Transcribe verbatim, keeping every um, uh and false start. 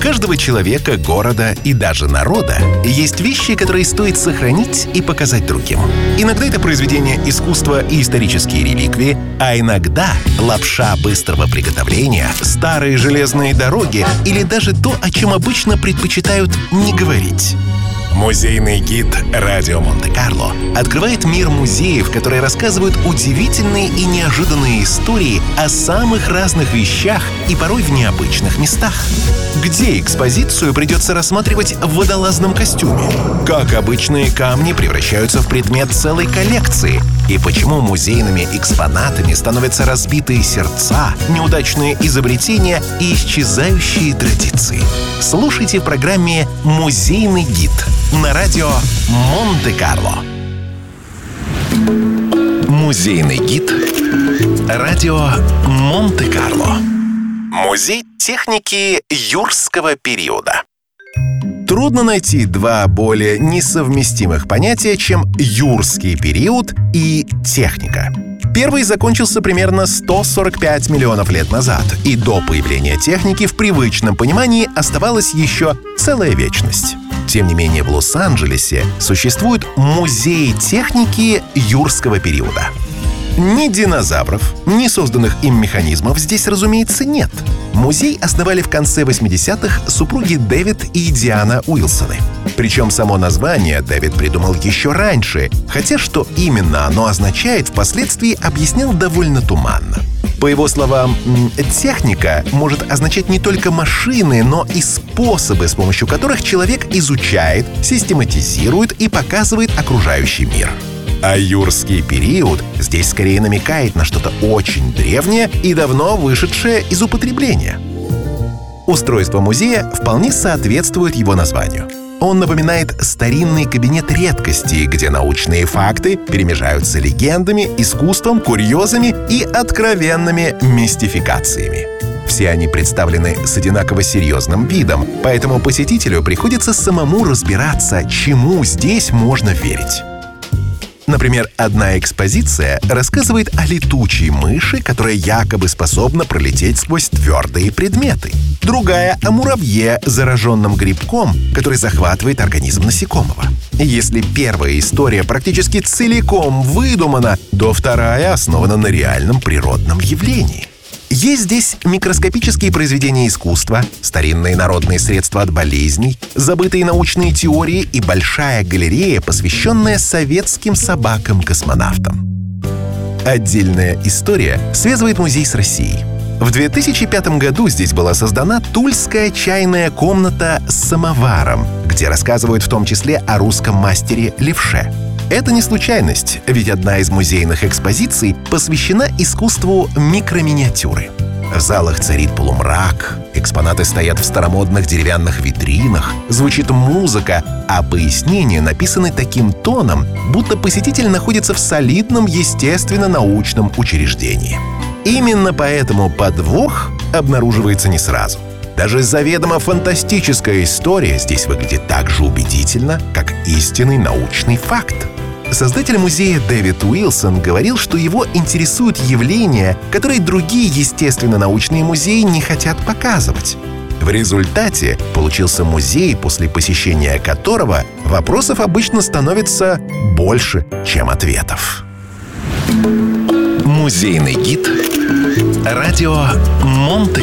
каждого человека, города и даже народа есть вещи, которые стоит сохранить и показать другим. Иногда это произведения искусства и исторические реликвии, а иногда лапша быстрого приготовления, старые железные дороги или даже то, о чем обычно предпочитают не говорить. Музейный гид «Радио Монте-Карло» открывает мир музеев, которые рассказывают удивительные и неожиданные истории о самых разных вещах и порой в необычных местах. Где экспозицию придется рассматривать в водолазном костюме? Как обычные камни превращаются в предмет целой коллекции? И почему музейными экспонатами становятся разбитые сердца, неудачные изобретения и исчезающие традиции? Слушайте в программе «Музейный гид» на радио Монте-Карло. Музейный гид радио Монте-Карло. Музей техники юрского периода. Трудно найти два более несовместимых понятия, чем юрский период и техника. Первый закончился примерно сто сорок пять миллионов лет назад, и до появления техники в привычном понимании оставалась еще целая вечность. Тем не менее, в Лос-Анджелесе существует музей техники юрского периода. Ни динозавров, ни созданных им механизмов здесь, разумеется, нет. Музей основали в конце восьмидесятых супруги Дэвид и Диана Уилсоны. Причем само название Дэвид придумал еще раньше, хотя что именно оно означает, впоследствии объяснял довольно туманно. По его словам, техника может означать не только машины, но и способы, с помощью которых человек изучает, систематизирует и показывает окружающий мир. А юрский период здесь скорее намекает на что-то очень древнее и давно вышедшее из употребления. Устройство музея вполне соответствует его названию. Он напоминает старинный кабинет редкостей, где научные факты перемежаются легендами, искусством, курьезами и откровенными мистификациями. Все они представлены с одинаково серьезным видом, поэтому посетителю приходится самому разбираться, чему здесь можно верить. Например, одна экспозиция рассказывает о летучей мыши, которая якобы способна пролететь сквозь твердые предметы. Другая — о муравье, зараженном грибком, который захватывает организм насекомого. Если первая история практически целиком выдумана, то вторая основана на реальном природном явлении. Есть здесь микроскопические произведения искусства, старинные народные средства от болезней, забытые научные теории и большая галерея, посвященная советским собакам-космонавтам. Отдельная история связывает музей с Россией. В две тысячи пятом году здесь была создана Тульская чайная комната с самоваром, где рассказывают в том числе о русском мастере левше. Это не случайность, ведь одна из музейных экспозиций посвящена искусству микроминиатюры. В залах царит полумрак, экспонаты стоят в старомодных деревянных витринах, звучит музыка, а пояснения написаны таким тоном, будто посетитель находится в солидном естественно-научном учреждении. Именно поэтому подвох обнаруживается не сразу. Даже заведомо фантастическая история здесь выглядит так же убедительно, как истинный научный факт. Создатель музея Дэвид Уилсон говорил, что его интересуют явления, которые другие естественно-научные музеи не хотят показывать. В результате получился музей, после посещения которого вопросов обычно становится больше, чем ответов. Музейный гид радио Монте